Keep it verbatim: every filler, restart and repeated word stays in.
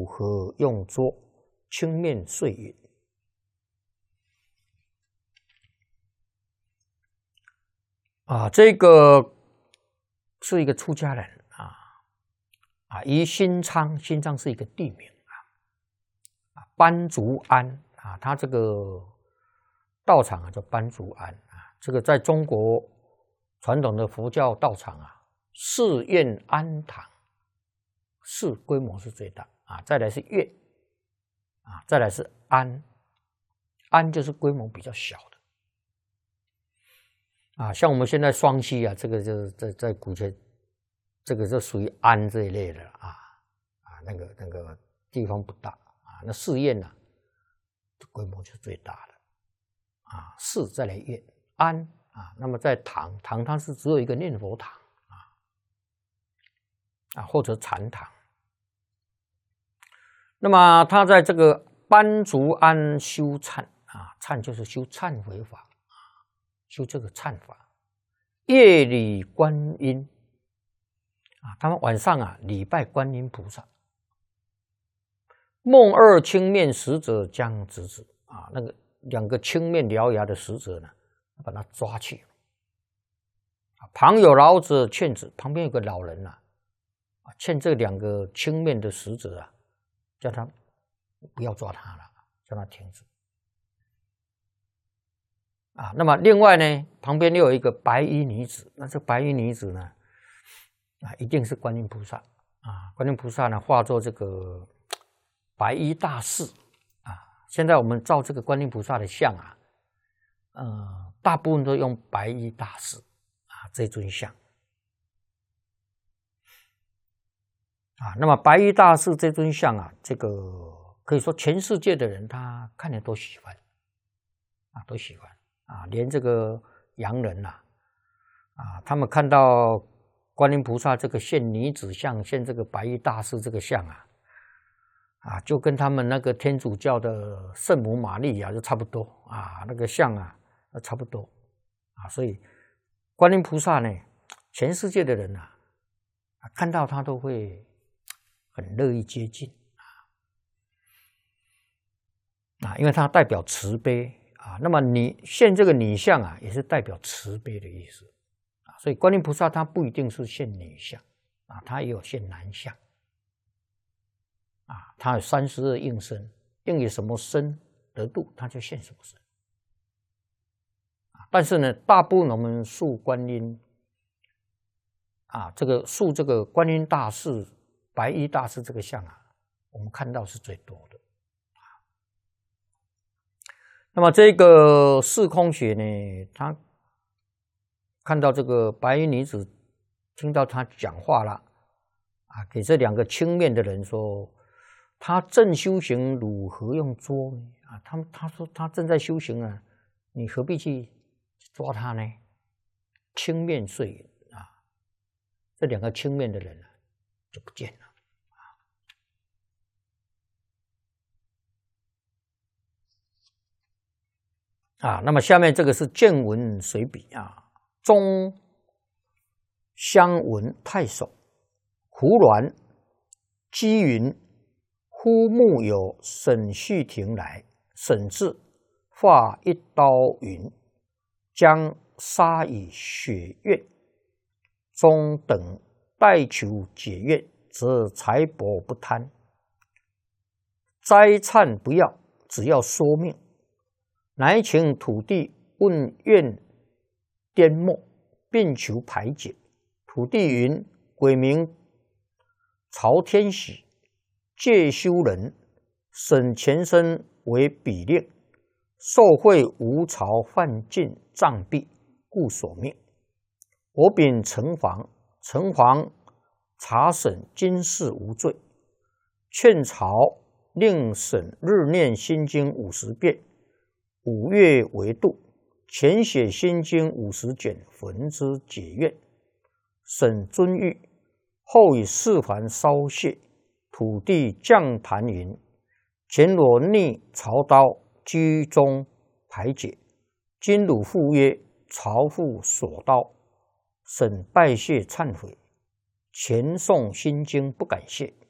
汝何用作？青面遂云：啊，这个是一个出家人啊啊，于新昌，新昌是一个地名啊啊，班竹庵啊，他这个道场啊叫班竹庵啊，这个在中国传统的佛教道场啊，寺院庵堂，寺规模是最大啊，再来是院啊，再来是庵，庵就是规模比较小的。啊，像我们现在双溪啊，这个就是在在古前，这个就属于庵这一类的啊啊，那个那个地方不大啊，那寺院呢、啊，规模就最大的啊，寺再来院庵啊，那么在堂堂它是只有一个念佛堂啊啊或者禅堂，那么他在这个班竹庵修忏啊，忏就是修忏悔法。修这个忏法，夜礼观音啊，他们晚上啊礼拜观音菩萨。梦二青面使者将直指啊，那个两个青面獠牙的使者呢，把他抓去。旁有老者劝止，旁边有个老人呐、啊，劝这两个青面的使者啊，叫他不要抓他了，叫他停止。啊，那么另外呢，旁边又有一个白衣女子，那这白衣女子呢，啊，一定是观音菩萨啊。观音菩萨呢，化作这个白衣大士啊。现在我们照这个观音菩萨的像啊，呃，大部分都用白衣大士啊这尊像啊。那么白衣大士这尊像啊，这个可以说全世界的人他看了都喜欢啊，都喜欢。啊，连这个洋人呐、啊，啊，他们看到观音菩萨这个现女子像，现这个白衣大士这个像啊，啊，就跟他们那个天主教的圣母玛利亚就差不多啊，那个像啊，差不多啊，所以观音菩萨呢，全世界的人呐、啊，看到他都会很乐意接近啊，啊，因为它代表慈悲。啊，那么你现这个女像啊，也是代表慈悲的意思啊，所以观音菩萨他不一定是现女像啊，他也有现男像啊，他有三十二应身，应以什么身得度，他就现什么身啊。但是呢，大部分我们塑观音啊，这个塑这个观音大士、白衣大士这个像啊，我们看到是最多的。那么这个四空学呢，他看到这个白衣女子，听到他讲话了啊，给这两个青面的人说，他正修行，汝何用捉呢？啊，他们他说他正在修行啊，你何必去抓他呢？青面遂云啊，这两个青面的人啊就不见了。啊，那么下面这个是见闻随笔啊，中乡文太守胡鸾积云，忽木有沈旭亭来，沈至，发一刀云，将杀以血愿，中等待求解愿，则财帛不贪，灾忏不要，只要说命。乃请土地问愿颠末，并求排解。土地云：鬼名曹天喜，介休人，审前身为比令，受贿吴朝犯尽杖毙，故所命。我禀城隍，城隍查审今事无罪，劝朝令审日念心经五十遍。五月为度，前写心经五十卷，焚之解愿。审遵谕，后以四环烧谢。土地降坛云：前罗逆朝刀，居中排解。今汝复曰：朝复所刀。审拜谢忏悔，前诵心经不敢谢。